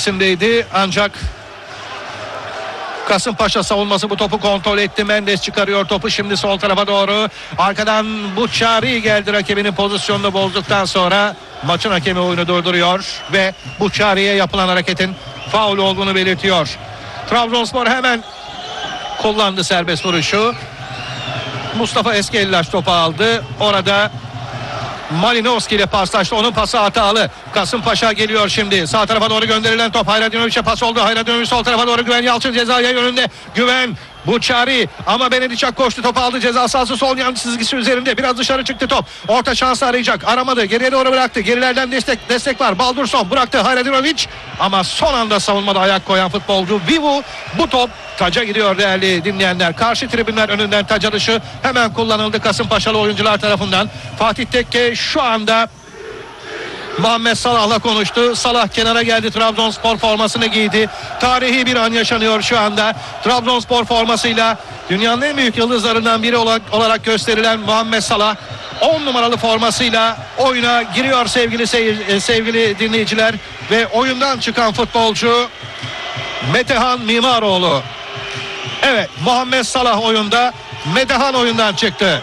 gerisindeydi. Ancak Kasımpaşa savunması bu topu kontrol etti. Mendes çıkarıyor topu şimdi sol tarafa doğru. Arkadan Buçari geldi, rakibinin pozisyonunu bozduktan sonra maçın hakemi oyunu durduruyor ve Buçari'ye yapılan hareketin faul olduğunu belirtiyor. Trabzonspor hemen kullandı serbest vuruşu. Mustafa Eskelilaş topu aldı. Orada Malinowski ile paslaştı. Onun pası hatalı. Kasımpaşa geliyor şimdi. Sağ tarafa doğru gönderilen top Hayradinoviç'e pas oldu. Hayradinoviç sol tarafa doğru, Güven Yalçın cezaya yönünde. Güven, Buçari ama Benediçak koştu, topu aldı, ceza sahası sol yan çizgisi üzerinde. Biraz dışarı çıktı top. Orta şansı arayacak. Aramadı. Geriye doğru bıraktı. Gerilerden destek var. Baldurson bıraktı Hayradinoviç ama son anda savunmada ayak koyan futbolcu Vivu. Bu top taca gidiyor değerli dinleyenler. Karşı tribünler önünden taç atışı hemen kullanıldı Kasımpaşalı oyuncular tarafından. Fatih Tekke şu anda Muhammed Salah'la konuştu. Salah kenara geldi. Trabzonspor formasını giydi. Tarihi bir an yaşanıyor şu anda. Trabzonspor formasıyla dünyanın en büyük yıldızlarından biri olarak gösterilen Muhammed Salah 10 numaralı formasıyla oyuna giriyor sevgili dinleyiciler. Ve oyundan çıkan futbolcu Metehan Mimaroğlu. Evet, Muhammed Salah oyunda, Metehan oyundan çıktı.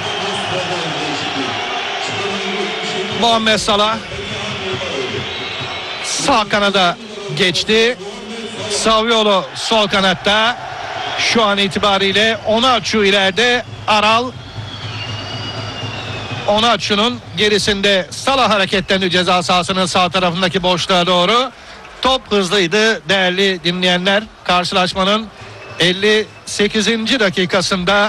Muhammed Salah sağ kanada geçti. Saviolo sol kanatta. Şu an itibariyle Onaçu ileride. Aral Onaçu'nun gerisinde. Salah hareketlendi ceza sahasının sağ tarafındaki boşluğa doğru. Top hızlıydı değerli dinleyenler. Karşılaşmanın 58. dakikasında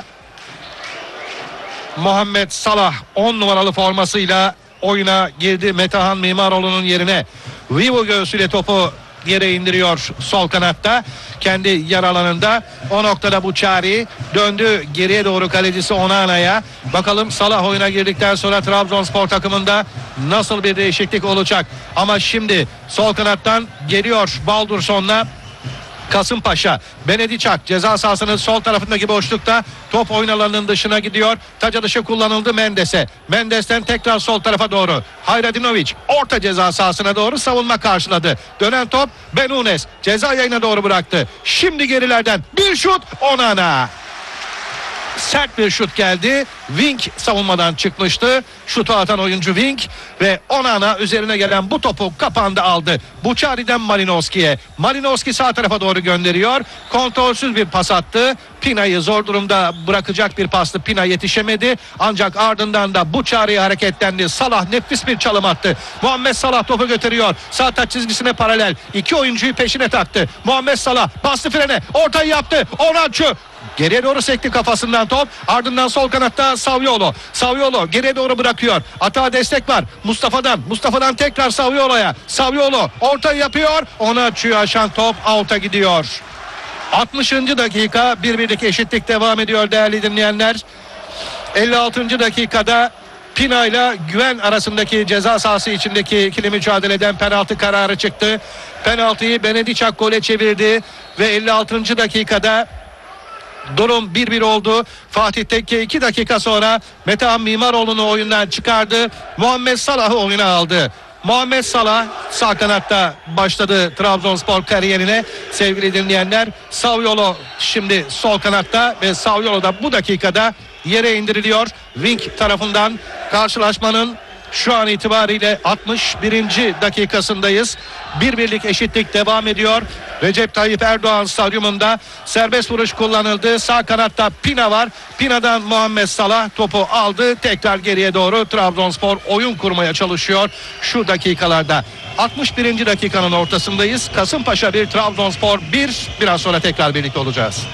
Muhammed Salah 10 numaralı formasıyla oyuna girdi. Metehan Mimaroğlu'nun yerine Vivo göğsüyle topu yere indiriyor sol kanatta. Kendi yer alanında. O noktada Buçari döndü geriye doğru kalecisi Onana'ya. Bakalım Salah oyuna girdikten sonra Trabzonspor takımında nasıl bir değişiklik olacak. Ama şimdi sol kanattan geliyor Baldurson'la Kasımpaşa. Benediçak ceza sahasının sol tarafındaki boşlukta, top oyun alanının dışına gidiyor. Taca dışı kullanıldı Mendes'e. Mendes'ten tekrar sol tarafa doğru. Hayradinoviç orta ceza sahasına doğru savunma karşıladı. Dönen top Benunes ceza yayına doğru bıraktı. Şimdi gerilerden bir şut, Onana. Sert bir şut geldi. Wing savunmadan çıkmıştı. Şutu atan oyuncu Wing ve Onana üzerine gelen bu topu kapağında aldı. Buçari'den Malinowski'ye. Malinowski sağ tarafa doğru gönderiyor. Kontrolsüz bir pas attı. Pina'yı zor durumda bırakacak bir pastı. Pina yetişemedi. Ancak ardından da Buçari'ye hareketlendi. Salah nefis bir çalım attı. Muhammed Salah topu götürüyor. Sağ taç çizgisine paralel. İki oyuncuyu peşine taktı. Muhammed Salah bastı frene. Ortayı yaptı. Onaçu geriye doğru sekti kafasından top. Ardından sol kanatta Saviolo. Saviolo geriye doğru bırakıyor. Atağa destek var. Mustafa'dan tekrar Saviolo'ya. Saviolo ortayı yapıyor. Onaçu'yu aşan top out'a gidiyor. 60. dakika 1-1'lik eşitlik devam ediyor değerli dinleyenler. 56. dakikada Pina ile Güven arasındaki ceza sahası içindeki ikili mücadeleden penaltı kararı çıktı. Penaltıyı Benediçak gole çevirdi ve 56. dakikada durum 1-1 oldu. Fatih Tekke 2 dakika sonra Metehan Mimaroğlu'nu oyundan çıkardı. Muhammed Salah'ı oyuna aldı. Muhammed Salah sağ kanatta başladı Trabzonspor kariyerine sevgili dinleyenler. Saviolo şimdi sol kanatta ve Saviolo da bu dakikada yere indiriliyor. Wing tarafından karşılaşmanın şu an itibariyle 61. dakikasındayız. 1-1'lik eşitlik devam ediyor. Recep Tayyip Erdoğan stadyumunda serbest vuruş kullanıldı. Sağ kanatta Pina var. Pina'dan Muhammed Salah topu aldı. Tekrar geriye doğru Trabzonspor oyun kurmaya çalışıyor şu dakikalarda. 61. dakikanın ortasındayız. Kasımpaşa 1, Trabzonspor 1. Biraz sonra tekrar birlikte olacağız.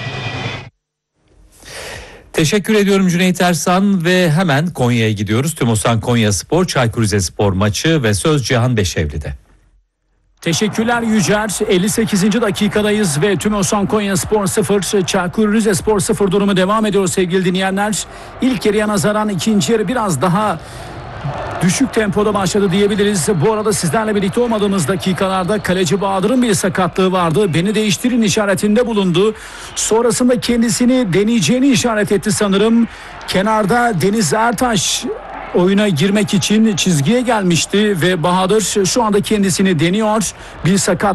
Teşekkür ediyorum Cüneyt Ersan ve hemen Konya'ya gidiyoruz. Tümosan Konyaspor, Çaykur Rizespor maçı ve söz Cihan Beşevli'de. Teşekkürler Yücer. 58. dakikadayız ve Tümosan Konyaspor 0, Çaykur Rizespor 0 durumu devam ediyor sevgili dinleyenler. İlk yarıya nazaran ikinci yarı biraz daha düşük tempoda başladı diyebiliriz. Bu arada sizlerle birlikte olmadığımız dakikalarda kaleci Bahadır'ın bir sakatlığı vardı. Beni değiştirin işaretinde bulundu. Sonrasında kendisini deneyeceğini işaret etti sanırım. Kenarda Deniz Ertaş oyuna girmek için çizgiye gelmişti ve Bahadır şu anda kendisini deniyor. Bir sakat